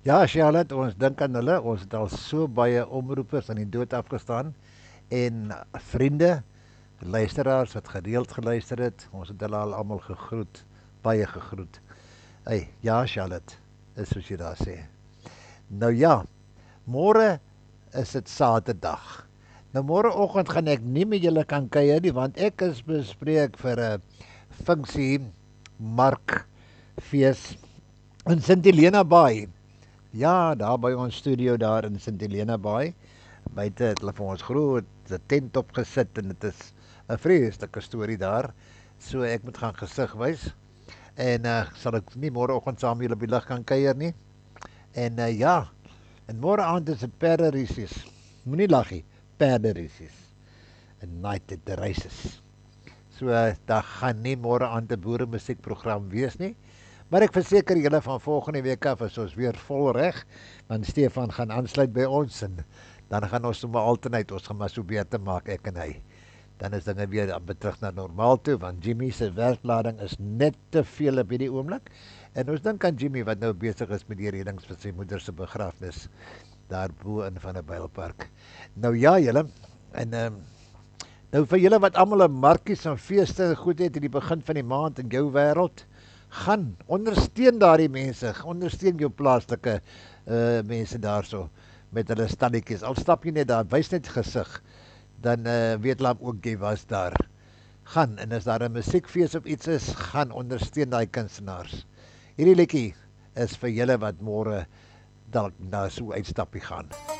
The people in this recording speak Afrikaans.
Ja, Charlotte, ons dink aan hulle. Ons het al so baie omroepers aan die dood afgestaan en vriende, luisteraars wat gereeld geluister het. Ons het hulle al almal gegroet, baie gegroet. Hey, ja, Charlotte, is soos jy daar sê. Nou ja, môre is dit Saterdag. Nou môreoggend gaan ek nie met julle kan kuier nie want ek is bespreek vir 'n funksie markfees in Sint Helena Bay. Ja, daar by ons studio daar in Sint Helena Bay. Buite het hulle vir ons groot 'n tent opgesit en dit is 'n vreeslike storie daar. So ek moet gaan gesig wys en sal ek nie môreoggend saam met julle op die lig kan kuier nie. En ja, en môre aand is dit perderissies. Moenie lag nie, perderissies. 'n Night at the races. So daar gaan nie môre aand 'n boere musiekprogram wees nie. Maar ek verseker julle van volgende week af is ons weer vol reg, want Stefan gaan aansluit by ons en dan gaan ons sommer altyd ons gaan maar so beter maak ek en hy. Dan is dinge weer terug na normaal toe want Jimmy se werklading is net te veel op hierdie oomblik. En ons dink aan Jimmy wat nou besig is met die reddings vir sy moeder se begrafnis daar bo in van 'n Bylpark. Nou ja, julle en nou vir julle wat almal 'n markies en feeste goed het in die begin van die maand in jou wêreld, gaan ondersteun daardie mense, ondersteun jou plaaslike mense daarso met hulle stalletjies. Al stap jy net daar, wys net gesig, dan weet hulle ook jy was daar. Gaan en as daar 'n musiekfees of iets is, gaan ondersteun daai kunstenaars. Hierdie liedjie is vir julle wat môre dalk na so 'n uitstappie gaan.